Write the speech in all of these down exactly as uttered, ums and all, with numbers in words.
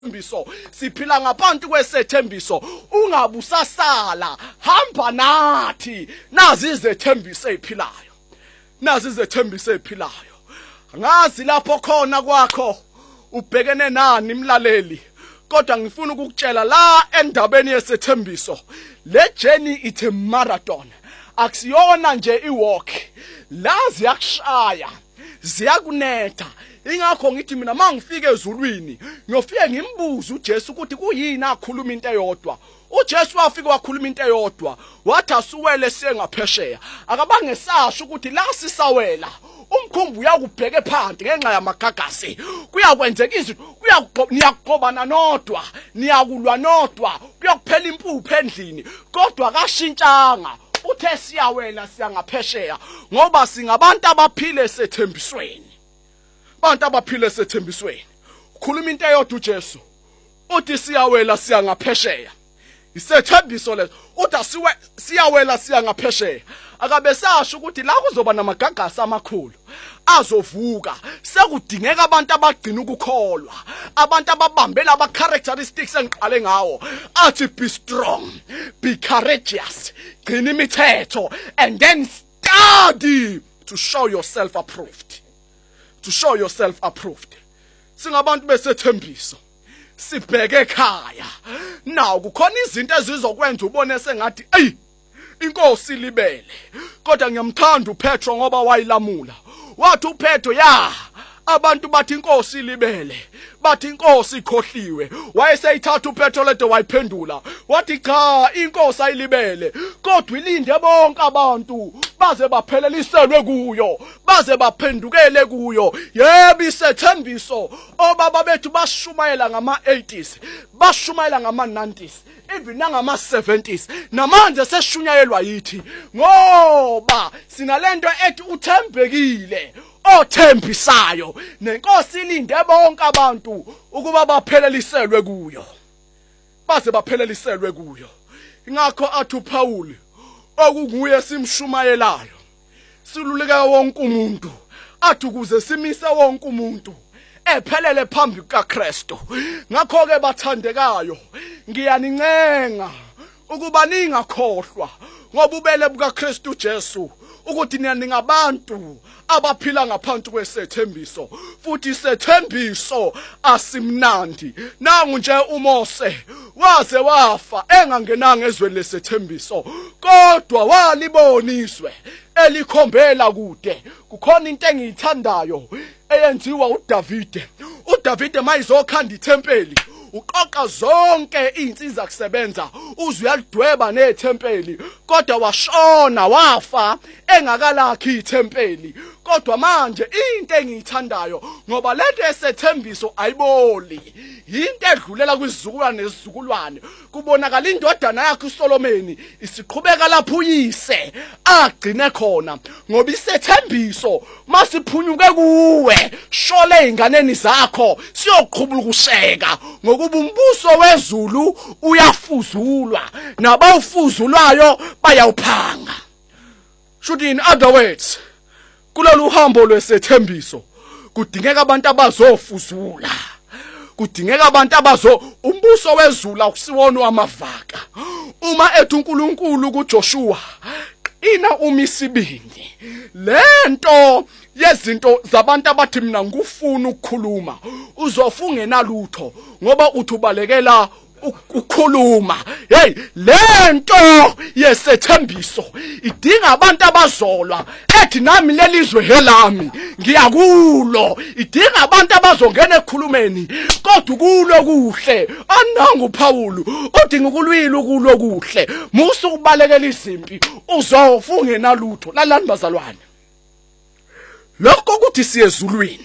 Mbiso siphila ngaphansi kwesethembiso ungabusasala hamba nathi nazi izethembiso eziphilayo nazi izethembiso eziphilayo ngazi lapho khona kwakho ubhekene nani mlaleli kodwa ngifuna ukukutshela la endabeni yesethembiso le journey it's a marathon akusiyona nje iwalk la ziyakushaya ziyakunetha ingakho ngithi mina mangifike ezulwini ngiyofike ngimbuza uJesu ukuthi kuyini akhuluma into eyodwa uJesu wafika wakhuluma into eyodwa wathi asuwele siye ngaphesheya akabange sasho ukuthi la sisawela umkhumbu uyakubheke phansi ngenxa yamagagasi kuyakwenzeka izinto kuyaqobana nodwa niyakulwa nodwa kuyakuphela impuphu endlini kodwa kashintshanga uthe siyawela siya ngaphesheya ngoba singabantu abaphile sethembisweni bantu abaphile sethembisweni ukhuluma into eyodwa uJesu uthi siyawela siya ngaphesheya isethembiso leso uthi asiwe siyawela siya ngaphesheya akabe sasho ukuthi la kuzoba namagagasi amakhulu azovuka sekudingeka abantu abagcina ukukholwa abantu ababambela aba characteristics engiqale ngawo athi be strong be courageous gcina imithetho and then study to show yourself approved to show yourself approved singabantu besethembiso sibheke ekhaya nawo kukhona izinto ezizokwenza ubone sengathi ey inkosi libele kodwa ngiyamthanda uPetro ngoba wayilamula wathi uPetro ya abantu bathi inkosi libele bathi inkosi ikhohliwe wayeseyithatha uPetro ledo wayiphendula wathi cha inkosi ayilibele kodwa ilinde bonke abantu baze bapheleliswe kuyo baze baphendukele kuyo yebo isethembiso obaba bethu bashumayela ngama eighties bashumayela ngama nineties even ngama seventies namanje seshunyayelwa yithi ngoba sinalento ethi uthembekile othembisayo nenkosi ilinde bonke abantu ukuba bapheleliselwe kuyo baze bapheleliselwe kuyo ingakho athi uPaul okunguye simshumayelayo siluleka wonke umuntu athi ukuze simise wonke umuntu ephelele phambi kaKristu ngakho ke bathandekayo ngiyanincenga ukuba ningakhohlwa ngoba ubele bukaKristu Jesu ukuthi nina ningabantu abaphila ngaphansi kwesethembiso futhi isethembiso asimnandi nangu nje uMose waze wafa engangenanga ezweni lesethembiso kodwa waliboniswe elikhombela kude kukhona into engiyithandayo eyenziwa uDavide uDavide mayizokhanda ithempeli uqoqa zonke izinsiza kusebenza uzwe uyalidweba nezithempeli kodwa washona wafa engakalakhi ithempeli kodwa manje into engiyithandayo ngoba lento esethembiso ayiboli into edlulela kwizizukulwane nezizukulwane kubonakala indodana yakhe uSolomoni isiqhubeka lapho uyise agcine khona ngoba isethembiso masiphunyuke kuwe shole inganeni zakho siyoqhubula ukusheka ngokuba umbuso wezulu uyafuzulwa nabawufuzulwayo bayawuphanga should in other words kulolu hambo lwesethembiso kudingeka abantu abazofuzula kudingeka abantu abazo umbuso wezulu akusiwona wamavaka uma ethi uNkulunkulu kuJoshua ina umisibindi lento yezinto zabantu abathi mina ngufuna ukukhuluma uzofunge nalutho ngoba uthubalekela ukukhuluma hey lento yesethembiso idinga abantu abazolwa ethi nami lelizwe helami ngiyakulo idinga abantu abazongena ekhulumeni kodwa kulo kuhle ananga uPaul udinga ukulwila ukulo kuhle musu ukubalekela izimpi uzofunge nalutho lalani bazalwane lokho kuthi siyezulwini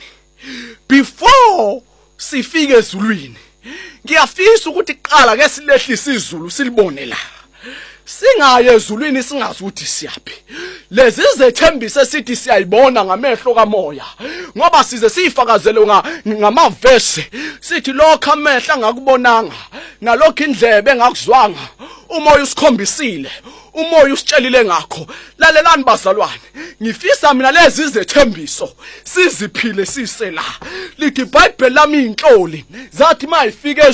before sifike ezulwini ngiyafisa ukuthi qala ke silehlisa izulu silibone la singaye ezulwini singazi ukuthi siyapi lezi zethembiso esithi siyayibona ngamehlo kamoya ngoba size sifakazele ngamavesi sithi lokho amehla ngakubonanga nalokho indlebe engakuzwanga umoya usikhombisile umoya usitshelile ngakho. Lalelani bazalwane, ngifisa mina lezi izethembiso siziphile sisela. Lithi iBhayibheli lami inhloli zathi mayifike